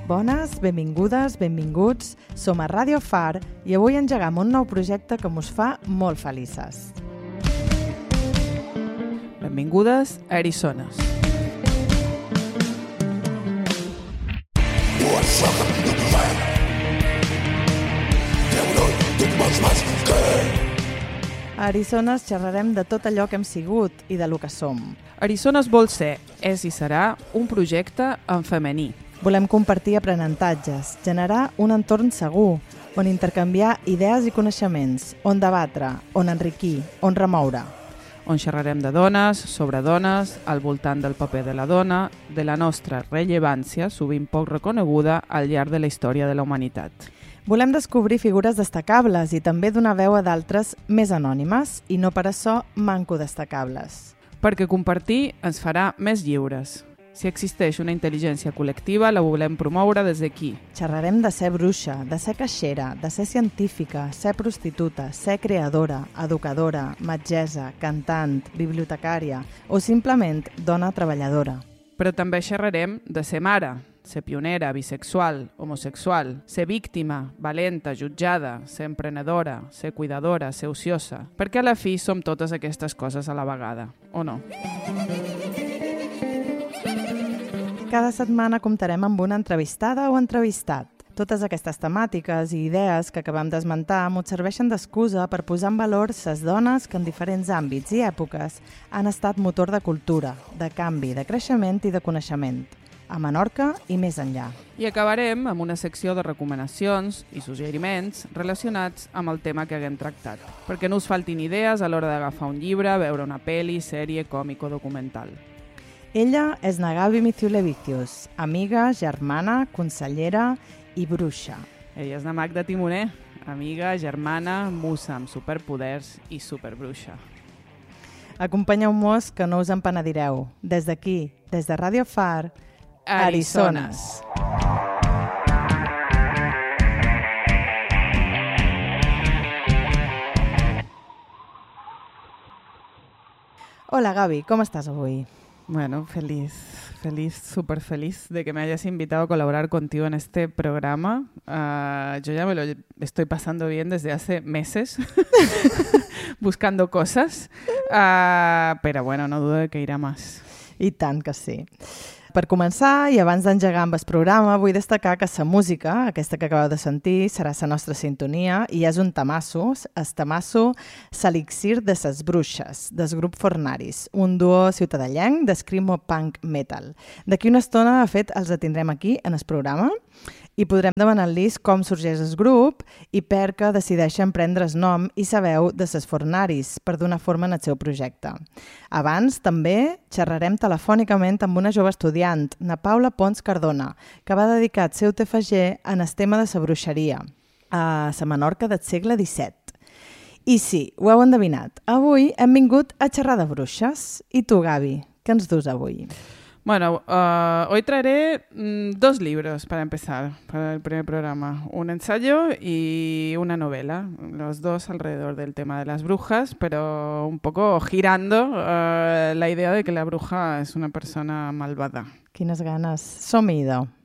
Bones, benvingudes, benvinguts. Som a Ràdio Far i avui engegam un nou projecte que mos fa molt felices. Benvingudes a Eriçones. A Eriçones xerrarem de tot allò que hem sigut i de lo que som. Eriçones vol ser, és i serà, un projecte en femení. Volem compartir aprenentatges, generar un entorn segur, on intercanviar idees i coneixements, on debatre, on enriquir, on remoure. On xerrarem de dones, sobre dones, al voltant del paper de la dona, de la nostra rellevància, sovint poc reconeguda, al llarg de la història de la humanitat. Volem descobrir figures destacables i també donar veu a d'altres més anònimes i no per això manco destacables. Perquè compartir ens farà més lliures. Si existeix una intel·ligència col·lectiva, la volem promoure des d'aquí. Xerrarem de ser bruixa, de ser caixera, de ser científica, ser prostituta, ser creadora, educadora, metgessa, cantant, bibliotecària o simplement dona treballadora. Però també xerrarem de ser mare, ser pionera, bisexual, homosexual, ser víctima, valenta, jutjada, ser emprenedora, ser cuidadora, ser ociosa. Perquè a la fi som totes aquestes coses a la vegada, o no? Cada setmana comptarem amb una entrevistada o entrevistat. Totes aquestes temàtiques i idees que acabem d'esmentar mos serveixen d'excusa per posar en valor ses dones que en diferents àmbits i èpoques han estat motor de cultura, de canvi, de creixement i de coneixement, a Menorca i més enllà. I acabarem amb una secció de recomanacions i suggeriments relacionats amb el tema que haguem tractat, perquè no us faltin idees a l'hora d'agafar un llibre, veure una pel·li, sèrie, còmic o documental. Ella és Gabi Miciulevicius, amiga, germana, consellera i bruixa. Ella és Magda Timoner, amiga, germana, musa amb superpoders i superbruixa. Acompanyeu-nos que no us en penedireu. Des d'aquí, des de Ràdio Far, Eriçones. Hola Gabi, ¿cómo estás hoy? Bueno, feliz, súper feliz de que me hayas invitado a colaborar contigo en este programa. Yo ya me lo estoy pasando bien desde hace meses, buscando cosas, pero bueno, no dudo de que irá más. I tant que sí. Per començar, i abans d'engegar amb el programa, vull destacar que la música, aquesta que acabeu de sentir, serà la nostra sintonia i és un tamasso, el tamasso S'Elixir de ses Bruixes, del grup Fornaris, un duo ciutadellenc de screamo punk metal. D'aquí una estona, de fet, els tindrem aquí en el programa i podrem demanar-los com sorgeix el grup i per què decideixen prendre el nom i sabeu de ses Fornaris per donar forma al seu projecte. Abans, també, xerrarem telefònicament amb una jove estudiant, na Paula Pons Cardona, que va dedicar el seu TFG en el tema de la bruixeria, a la Menorca del segle XVII. I sí, ho heu endevinat, avui hem vingut a xerrar de bruixes. I tu, Gabi, què ens dus avui? Bueno, hoy traeré 2 libros para empezar, para el primer programa. Un ensayo y una novela, los dos alrededor del tema de las brujas, pero un poco girando la idea de que la bruja es una persona malvada. Quines ganes. Som-hi, idò.